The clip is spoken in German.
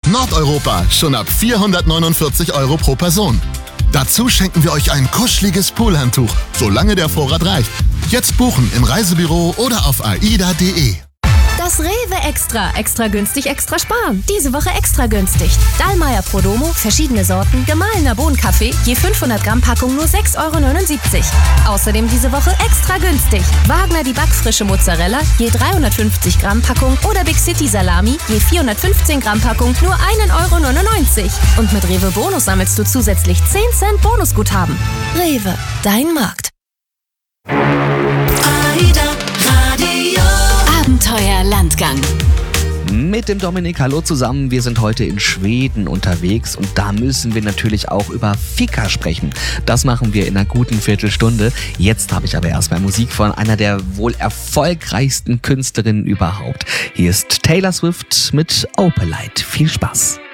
Nordeuropa schon ab 449 € pro Person. Dazu schenken wir euch ein kuscheliges Poolhandtuch, solange der Vorrat reicht. Jetzt buchen im Reisebüro oder auf aida.de. Das Rewe Extra. Extra günstig, extra sparen. Diese Woche extra günstig. Dallmayr Prodomo, verschiedene Sorten, gemahlener Bohnenkaffee, je 500 Gramm Packung nur 6,79 €. Außerdem diese Woche extra günstig. Wagner die backfrische Mozzarella, je 350 Gramm Packung oder Big City Salami, je 415 Gramm Packung nur 1,99 €. Und mit Rewe Bonus sammelst du zusätzlich 10 Cent Bonusguthaben. Rewe, dein Markt. Abenteuer Landgang. Mit dem Dominik, hallo zusammen. Wir sind heute in Schweden unterwegs und da müssen wir natürlich auch über Fika sprechen. Das machen wir in einer guten Viertelstunde. Jetzt habe ich aber erstmal Musik von einer der wohl erfolgreichsten Künstlerinnen überhaupt. Hier ist Taylor Swift mit Opalite. Viel Spaß.